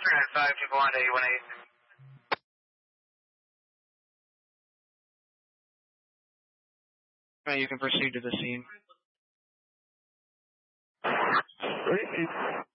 5 people on 818. You can proceed to the scene.